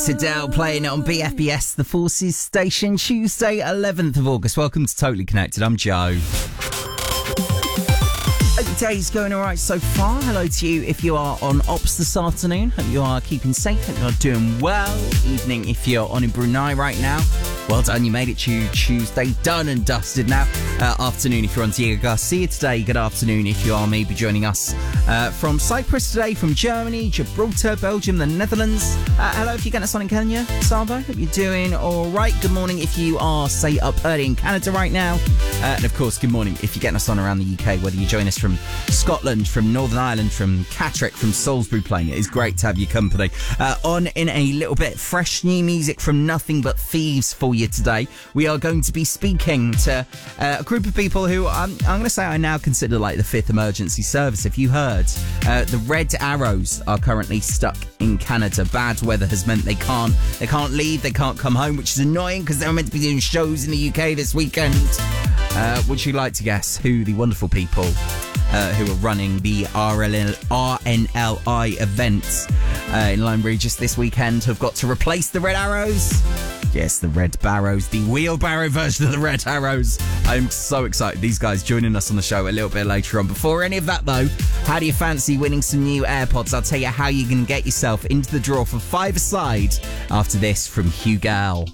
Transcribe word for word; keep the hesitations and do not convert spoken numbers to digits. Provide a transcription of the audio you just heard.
Adele playing it on B F B S, the Forces station, Tuesday, eleventh of August. Welcome to Totally Connected. I'm Joe. Hope your day's going all right so far. Hello to you if you are on ops this afternoon. Hope you are keeping safe. Hope you're doing well. Evening if you're on in Brunei right now. Well done, you made it to Tuesday. Done and dusted now. Uh, afternoon if you're on Diego Garcia today. Good afternoon if you are maybe joining us uh, from Cyprus today, from Germany, Gibraltar, Belgium, the Netherlands. Uh, hello if you're getting us on in Kenya, Sabo. Hope you're doing all right. Good morning if you are, say, up early in Canada right now. Uh, and of course, good morning if you're getting us on around the U K, whether you join us from Scotland, from Northern Ireland, from Catterick, from Salisbury playing. It is great to have your company. Uh, on in a little bit, fresh new music from Nothing But Thieves for you today. We are going to be speaking to uh, a group of people who I'm, I'm going to say I now consider like the fifth emergency service. If you heard, uh, the Red Arrows are currently stuck in Canada. Bad weather has meant they can't they can't leave, they can't come home, which is annoying because they were meant to be doing shows in the U K this weekend. Uh, would you like to guess who the wonderful people uh, who are running the R L L, R N L I event uh, in Lyme Regis this weekend have got to replace the Red Arrows? Yes, the Red Barrows, the wheelbarrow version of the Red Arrows. I'm so excited. These guys joining us on the show a little bit later on. Before any of that, though, how do you fancy winning some new AirPods? I'll tell you how you can get yourself into the draw for five-a-side after this from Hugh Gal.